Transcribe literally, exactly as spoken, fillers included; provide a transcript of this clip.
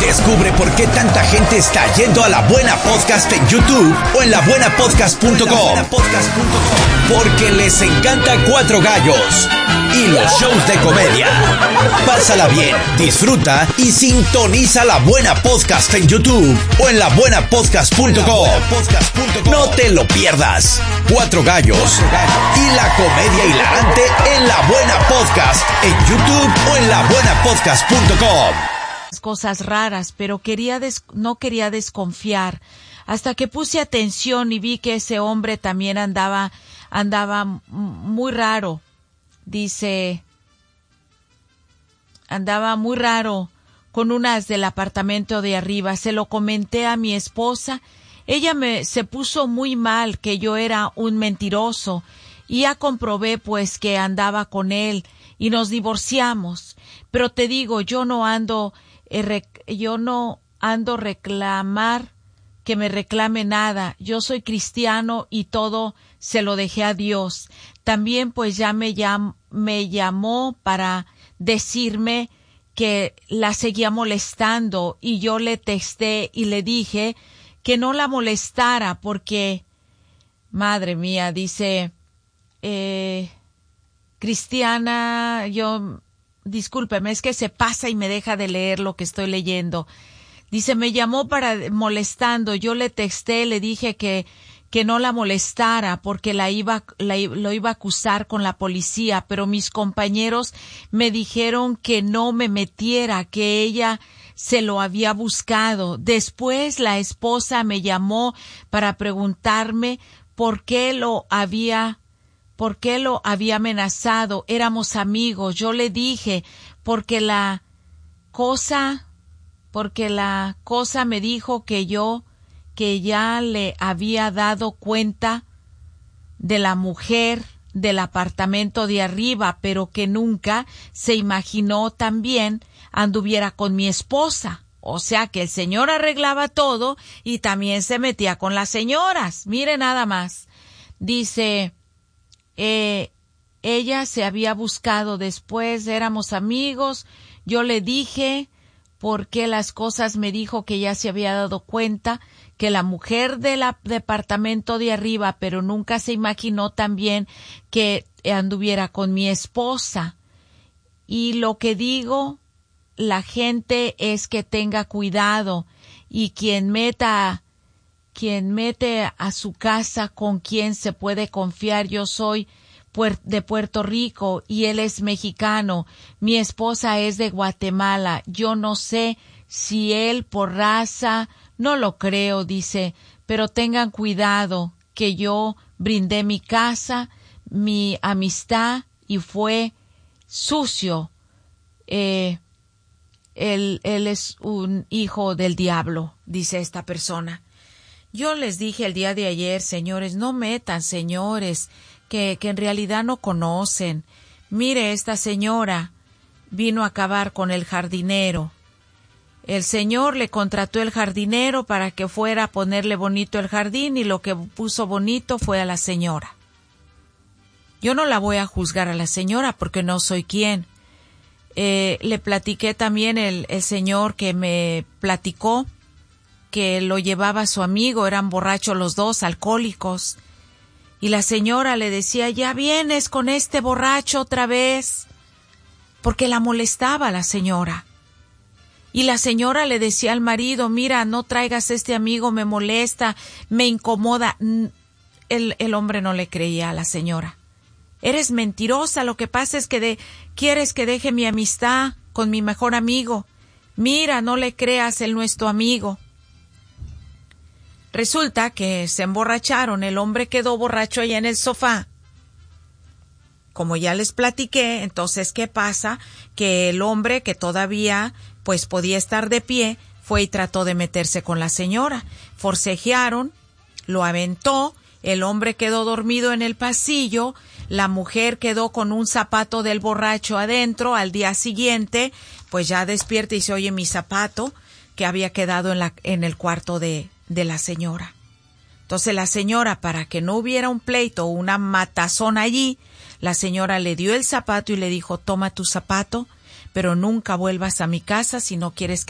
Descubre por qué tanta gente está yendo a La Buena Podcast en YouTube o en la buena podcast punto com. Porque les encanta Cuatro Gallos y los shows de comedia. Pásala bien, disfruta y sintoniza La Buena Podcast en YouTube o en la buena podcast punto com. No te lo pierdas. Cuatro Gallos y la comedia hilarante en La Buena Podcast en YouTube o en la buena podcast punto com. Cosas raras, pero quería des- no quería desconfiar hasta que puse atención y vi que ese hombre también andaba andaba m- muy raro. Dice, andaba muy raro con unas del apartamento de arriba. Se lo comenté a mi esposa. Ella me se puso muy mal que yo era un mentiroso y ya comprobé pues que andaba con él y nos divorciamos. Pero te digo, yo no ando yo no ando reclamar que me reclame nada. Yo soy cristiano y todo se lo dejé a Dios. También pues ya me, llam, me llamó para decirme que la seguía molestando y yo le texté y le dije que no la molestara porque, madre mía, dice, eh, cristiana, yo... Discúlpeme, es que se pasa y me deja de leer lo que estoy leyendo. Dice, me llamó para molestando, yo le texté, le dije que, que no la molestara porque la iba, la, lo iba a acusar con la policía, pero mis compañeros me dijeron que no me metiera, que ella se lo había buscado. Después la esposa me llamó para preguntarme por qué lo había ¿Por qué lo había amenazado? Éramos amigos. Yo le dije, porque la cosa, porque la cosa me dijo que yo, que ya le había dado cuenta de la mujer del apartamento de arriba, pero que nunca se imaginó también anduviera con mi esposa. O sea que el señor arreglaba todo y también se metía con las señoras. Mire nada más. Dice... Eh, ella se había buscado después, éramos amigos, yo le dije porque las cosas me dijo que ya se había dado cuenta que la mujer del departamento de arriba, pero nunca se imaginó también que anduviera con mi esposa. Y lo que digo, la gente es que tenga cuidado y quien meta quien mete a su casa con quien se puede confiar. Yo soy de Puerto Rico y él es mexicano. Mi esposa es de Guatemala. Yo no sé si él por raza, no lo creo, dice, pero tengan cuidado que yo brindé mi casa, mi amistad y fue sucio. Eh, él, él es un hijo del diablo, dice esta persona. Yo les dije el día de ayer, señores, no metan, señores, que, que en realidad no conocen. Mire, esta señora vino a acabar con el jardinero. El señor le contrató el jardinero para que fuera a ponerle bonito el jardín y lo que puso bonito fue a la señora. Yo no la voy a juzgar a la señora porque no soy quien. Eh, le platiqué también el, el señor que me platicó que lo llevaba su amigo, eran borrachos los dos, alcohólicos, y la señora le decía, ya vienes con este borracho otra vez, porque la molestaba a la señora. Y la señora le decía al marido, mira, no traigas este amigo, me molesta, me incomoda. El, el hombre no le creía a la señora. Eres mentirosa, lo que pasa es que de, quieres que deje mi amistad con mi mejor amigo. Mira, no le creas, él no es tu amigo. Resulta que se emborracharon, el hombre quedó borracho allá en el sofá. Como ya les platiqué, entonces, ¿qué pasa? Que el hombre que todavía, pues, podía estar de pie, fue y trató de meterse con la señora. Forcejearon, lo aventó, el hombre quedó dormido en el pasillo, la mujer quedó con un zapato del borracho adentro. Al día siguiente, pues ya despierta y se oye mi zapato que había quedado en la, en el cuarto de de la señora. Entonces la señora, para que no hubiera un pleito o una matazón allí, la señora le dio el zapato y le dijo, toma tu zapato, pero nunca vuelvas a mi casa si no quieres que